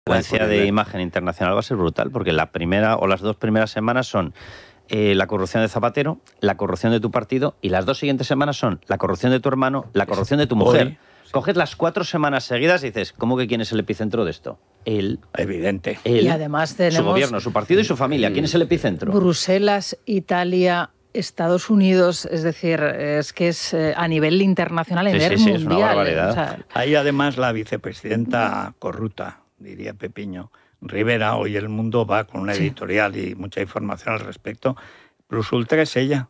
secuencia de imagen internacional va a ser brutal, porque la primera o las 2 primeras semanas son la corrupción de Zapatero, la corrupción de tu partido, y las 2 siguientes semanas son la corrupción de tu hermano, la corrupción de tu mujer. Coges las 4 semanas seguidas y dices, ¿cómo que quién es el epicentro de esto? Él. Evidente. Él, y además tenemos su gobierno, su partido y su familia. ¿Quién es el epicentro? Bruselas, Italia, Estados Unidos, es decir, es que es a nivel internacional, a nivel mundial. Es una barbaridad. O sea, hay además la vicepresidenta corrupta, diría Pepiño Rivera. Hoy El Mundo va con una editorial y mucha información al respecto. Plus ultra es ella.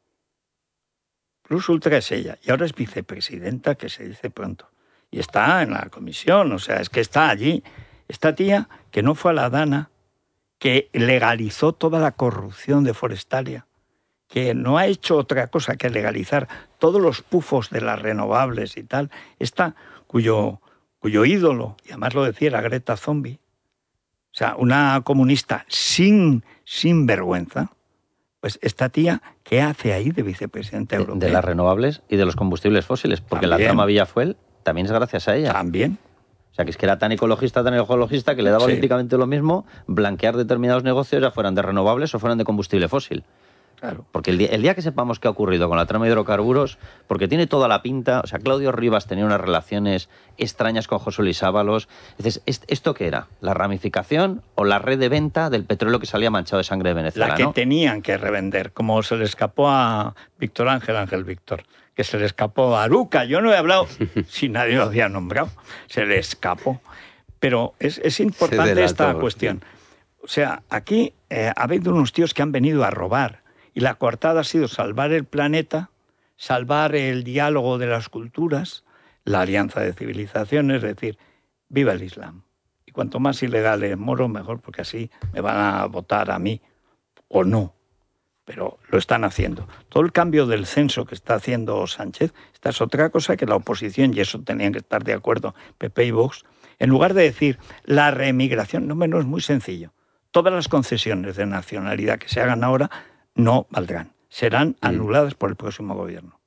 Plus ultra es ella. Y ahora es vicepresidenta, que se dice pronto. Y está en la comisión, o sea, es que está allí. Esta tía que no fue a la Dana, que legalizó toda la corrupción de Forestalia, que no ha hecho otra cosa que legalizar todos los pufos de las renovables y tal, esta cuyo ídolo, y además lo decía, era Greta Thunberg, o sea, una comunista sin vergüenza, pues esta tía, ¿qué hace ahí de vicepresidenta europea? De las renovables y de los combustibles fósiles, porque también. La trama Villafuel también es gracias a ella. También. O sea, que es que era tan ecologista que le daba olímpicamente lo mismo blanquear determinados negocios, ya fueran de renovables o fueran de combustible fósil. Claro. Porque el día que sepamos qué ha ocurrido con la trama de hidrocarburos, porque tiene toda la pinta, o sea, Claudio Rivas tenía unas relaciones extrañas con José Luis Ábalos. Entonces, ¿esto qué era? ¿La ramificación o la red de venta del petróleo que salía manchado de sangre de Venezuela? La que tenían que revender, como se le escapó a Víctor Ángel Víctor, que se le escapó a Aruca. Yo no he hablado, si nadie lo había nombrado, se le escapó. Pero es importante esta cuestión. O sea, aquí ha habido unos tíos que han venido a robar. Y la coartada ha sido salvar el planeta, salvar el diálogo de las culturas, la alianza de civilizaciones, es decir, viva el Islam. Y cuanto más ilegales moro, mejor, porque así me van a votar a mí, o no. Pero lo están haciendo. Todo el cambio del censo que está haciendo Sánchez, esta es otra cosa que la oposición, y eso tenían que estar de acuerdo, PP y Vox, en lugar de decir la reemigración, no es muy sencillo. Todas las concesiones de nacionalidad que se hagan ahora no valdrán, serán anuladas por el próximo gobierno.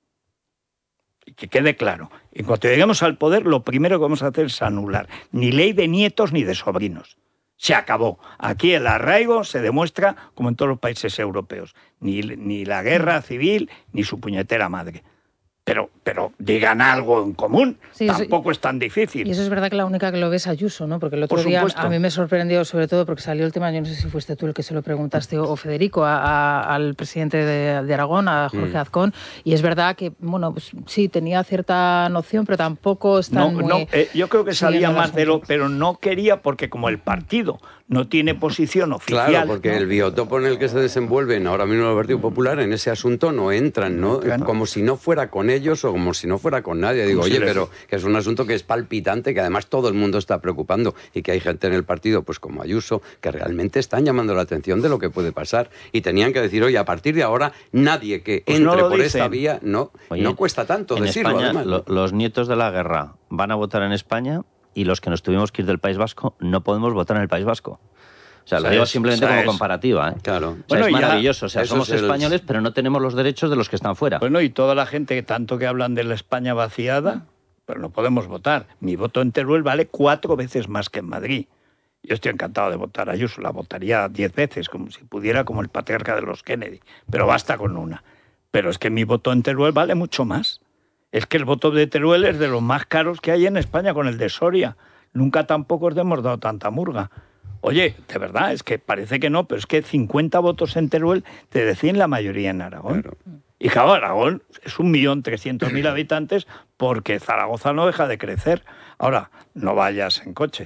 Y que quede claro, en cuanto lleguemos al poder, lo primero que vamos a hacer es anular ni ley de nietos ni de sobrinos. Se acabó. Aquí el arraigo se demuestra como en todos los países europeos. Ni la guerra civil, ni su puñetera madre. Pero digan algo en común, tampoco es tan difícil. Y eso es verdad que la única que lo ve es Ayuso, ¿no? Porque el otro día a mí me sorprendió, sobre todo porque salió el tema, yo no sé si fuiste tú el que se lo preguntaste o Federico, al presidente de Aragón, a Jorge Azcón, y es verdad que, bueno, pues sí, tenía cierta noción, pero tampoco está muy... yo creo que sabía más de lo, pero no quería, porque como el partido no tiene posición oficial... Claro, porque el biotopo en el que se desenvuelven ahora mismo el Partido Popular en ese asunto no entran, ¿no? Como si no fuera con ellos o como si no fuera con nadie. Digo, oye, pero que es un asunto que es palpitante, que además todo el mundo está preocupando y que hay gente en el partido, pues como Ayuso, que realmente están llamando la atención de lo que puede pasar y tenían que decir, oye, a partir de ahora nadie que entre por esta vía no cuesta tanto decirlo. En España, además. Los nietos de la guerra van a votar en España y los que nos tuvimos que ir del País Vasco no podemos votar en el País Vasco. O sea, lo digo simplemente como comparativa, ¿eh? Claro. O sea, es maravilloso. O sea, somos españoles, pero no tenemos los derechos de los que están fuera. Bueno, y toda la gente que tanto que hablan de la España vaciada, pero no podemos votar. Mi voto en Teruel vale 4 veces más que en Madrid. Yo estoy encantado de votar a Ayuso, la votaría 10 veces, como si pudiera, como el patriarca de los Kennedy. Pero basta con una. Pero es que mi voto en Teruel vale mucho más. Es que el voto de Teruel es de los más caros que hay en España, con el de Soria. Nunca tampoco os hemos dado tanta murga. Oye, de verdad, es que parece que no, pero es que 50 votos en Teruel te decían la mayoría en Aragón. Claro. Y claro, Aragón es 1.300.000 habitantes porque Zaragoza no deja de crecer. Ahora, no vayas en coche.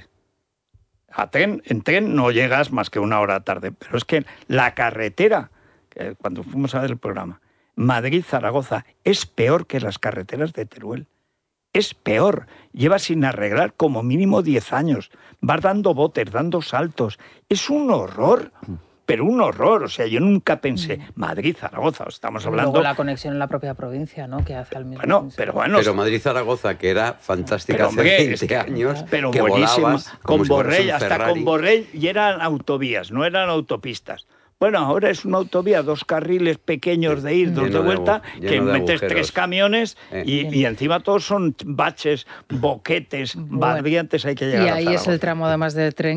En tren no llegas más que 1 hora tarde, pero es que la carretera, cuando fuimos a ver el programa, Madrid-Zaragoza, es peor que las carreteras de Teruel. Es peor, lleva sin arreglar como mínimo 10 años, vas dando botes, dando saltos, es un horror, pero un horror, o sea, yo nunca pensé, Madrid-Zaragoza, estamos hablando... Luego la conexión en la propia provincia, ¿no?, que hace al mismo tiempo. Pero Madrid-Zaragoza, que era fantástica hace 20 años, pero que buenísima, volabas con como Borrell, si hasta con Borrell, y eran autovías, no eran autopistas. Bueno, ahora es una autovía, 2 carriles pequeños de ir, 2 de vuelta, que metes 3 camiones y encima todos son baches, boquetes, barriantes, hay que llegar a Zaragoza. Y ahí es el tramo además del tren